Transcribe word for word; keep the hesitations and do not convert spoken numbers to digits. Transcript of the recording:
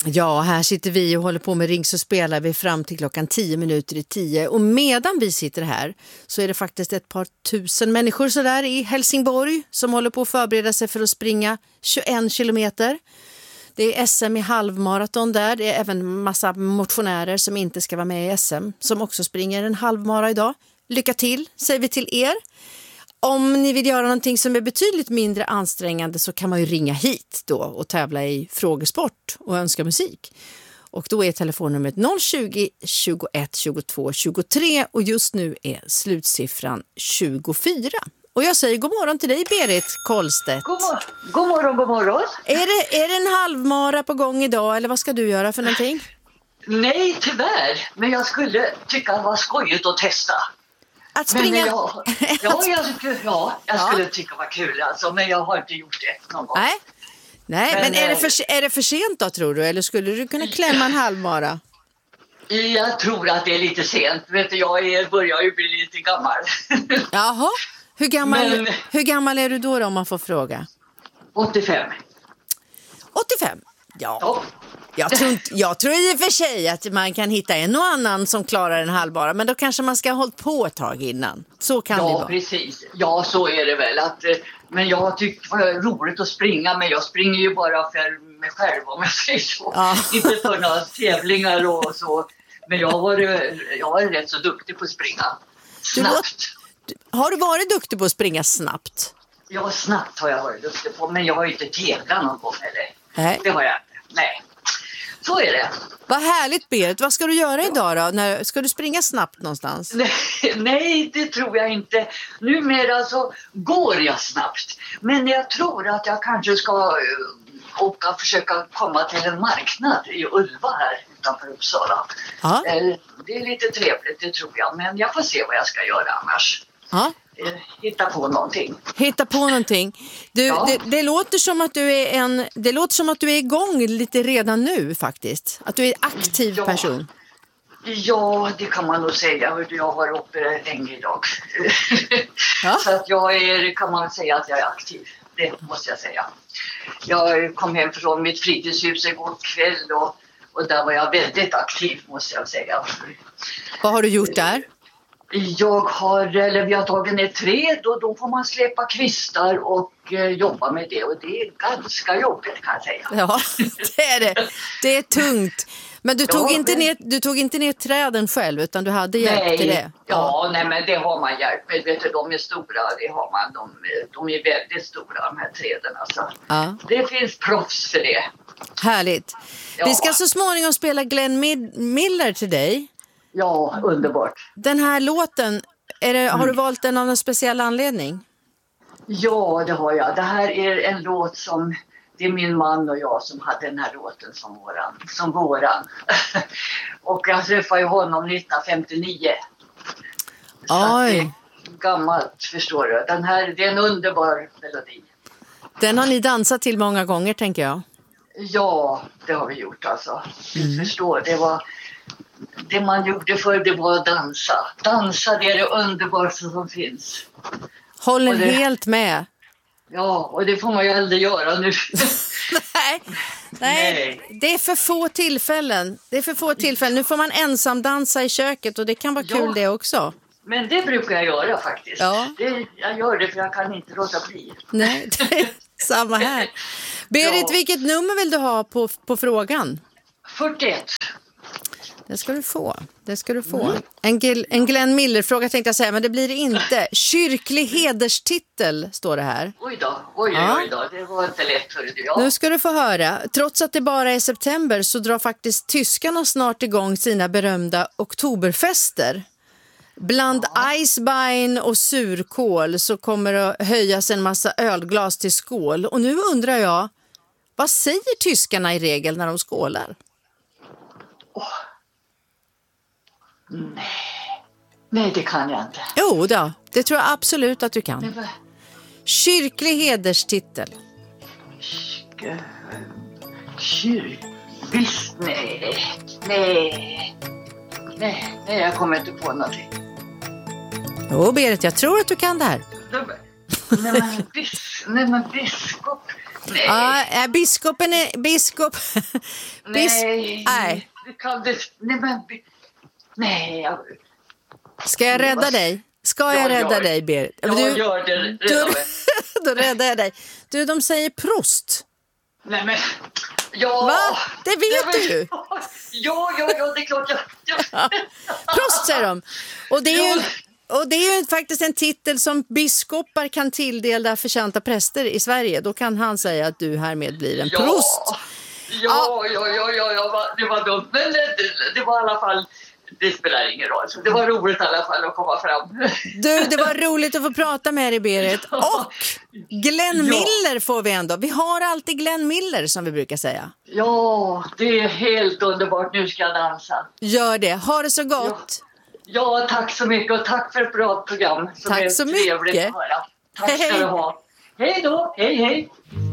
Ja, här sitter vi och håller på med Ring så spelar vi fram till klockan tio minuter i tio. Och medan vi sitter här så är det faktiskt ett par tusen människor så där i Helsingborg som håller på att förbereda sig för att springa tjugoen kilometer. Det är S M i halvmaraton där. Det är även massa motionärer som inte ska vara med i S M som också springer en halvmara idag. Lycka till, säger vi till er. Om ni vill göra någonting som är betydligt mindre ansträngande så kan man ju ringa hit då och tävla i frågesport och önska musik. Och då är telefonnumret noll tjugo, tjugoett, tjugotvå, tjugotre och just nu är slutsiffran tjugofyra. Och jag säger god morgon till dig Berit Kollstedt. God, mor- god morgon, god morgon. Är det, är det en halvmara på gång idag eller vad ska du göra för någonting? Nej, tyvärr. Men jag skulle tycka det var skojigt att testa. Att springa? Men jag, ja, jag, skulle, ja, jag skulle tycka det var kul alltså, men jag har inte gjort det någon gång. Nej, Nej men, men är, det för, eh, är det för sent då tror du? Eller skulle du kunna klämma en halvmara? Jag tror att det är lite sent. Vet du, jag är, börjar ju bli lite gammal. Jaha, hur gammal, Men- hur gammal är du då, då om man får fråga? åttiofem. åttiofem? Ja. Ja. Jag tror, inte, jag tror i och för sig att man kan hitta en och annan som klarar en halvmara. Men då kanske man ska ha hållit på ett tag innan. Så kan det Ja, vara. precis. Ja, så är det väl. Att, eh, men jag tycker det var roligt att springa, men jag springer ju bara för mig själv om jag säger så. Ja. Inte för några tävlingar och så. Men jag var, jag var rätt så duktig på att springa. Snabbt. Har du varit duktig på att springa snabbt? Ja, snabbt har jag varit duktig på, men jag har ju inte tävlat någon gång eller. Nej. Det har jag inte. Nej. Så är det. Vad härligt Berit. Vad ska du göra idag då? När, ska du springa snabbt någonstans? Nej, nej, det tror jag inte. Numera så går jag snabbt. Men jag tror att jag kanske ska uh, åka och försöka komma till en marknad i Ulva här utanför Uppsala. Ja. Eh, Det är lite trevligt, det tror jag. Men jag får se vad jag ska göra annars. Ja. Eh, Hitta på någonting. Hitta på någonting. Du, Ja. det, det, låter som att du är en, det låter som att du är igång lite redan nu faktiskt. Att du är en aktiv Ja. person. Ja, det kan man nog säga. Jag har varit uppe länge idag. Ja. Så att jag är, kan man säga att jag är aktiv. Det måste jag säga. Jag kom hem från mitt fritidshus igår kväll och, och där var jag väldigt aktiv måste jag säga. Vad har du gjort där? Jag har, eller vi har tagit ner träd och då får man släpa kvistar och eh, jobba med det. Och det är ganska jobbigt kan jag säga. Ja, det är det. Det är tungt. Men du tog, Ja, inte men- ner, du tog inte ner träden själv utan du hade hjälp Nej, till det. ja, nej men det har man hjälp med. Vet du, de är stora, det har man. De, de är väldigt stora de här träden alltså. Ja. Det finns proffs för det. Härligt. Ja. Vi ska så småningom spela Glenn Mid- Miller till dig. Ja, underbart. Den här låten, är det, har du valt den av en speciell anledning? Ja, det har jag. Det här är en låt som, det är min man och jag som hade den här låten som våran. Som våran. Och jag träffade ju honom nittonhundrafemtionio. Så att det är Oj, gammalt, förstår du. Den här, det är en underbar melodi. den har ni dansat till många gånger tänker jag. Ja, det har vi gjort alltså. Du förstår, det var... Det man gjorde för det var att dansa. Dansa, det är det underbaraste som finns. Håller Och det- helt med. Ja, och det får man ju aldrig göra nu. Nej, nej, det är för få tillfällen. Det är för få tillfällen. Nu får man ensam dansa i köket och det kan vara Ja. kul det också. Men det brukar jag göra faktiskt. Ja. Det, jag gör det för jag kan inte låta bli. Nej, det är samma här. Berit, Ja. vilket nummer vill du ha på, på frågan? fyrtioett. Det ska du få. Det ska du få. En, Gil- en Glenn Miller-fråga tänkte jag säga, men det blir det inte. Kyrklig hederstitel står det här. Oj då, oj, oj, Ja. oj då. Det var inte lätt för du. Ja. Nu ska du få höra. Trots att det bara är september så drar faktiskt tyskarna snart igång sina berömda oktoberfester. Bland Eisbein och surkål så kommer det att höjas en massa ölglas till skål. Och nu undrar jag, vad säger tyskarna i regel när de skålar? Nej. Nej, det kan jag inte. Jo då, det tror jag absolut att du kan. Det var... Kyrklig hederstitel. Sk- Kyr... Visst, nej. Nej. Nej, nej, jag kommer inte på någonting. Jo Berit, jag tror att du kan det här. Nej men, bis, nej, men biskop, Nej. Ja, biskopen är... Biskop... Bis... Nej. Nej. Du kan det... Nej, men... Nej. Jag... Ska jag rädda dig? Ska jag Ja, rädda gör. dig, Berit? Jag du, gör det. du, Rädda mig. då räddar jag dig. Du, de säger prost. Nej, men... Ja. Va? Det vet Nej, men... du ju. Ja, ja, ja, det är klart. Jag... Ja. Prost, säger de. Och det är ju... Ja. Och det är ju faktiskt en titel som biskopar kan tilldela förtjänta präster i Sverige. Då kan han säga att du härmed blir en Ja. prost. Ja, ja, ja, ja, ja, det var dumt. Men det, det var i alla fall, det spelar ingen roll. Så det var roligt i alla fall att komma fram. Du, det var roligt att få prata med dig, Berit. Och Glenn Ja. Miller får vi ändå. Vi har alltid Glenn Miller, som vi brukar säga. Ja, det är helt underbart. Nu ska jag dansa. Gör det. Ha det så gott. Ja, tack så mycket och tack för ett bra program. Som Tack är så trevligt mycket. att höra. Tack Hej, ska hej. du ha. Hej då, hej hej.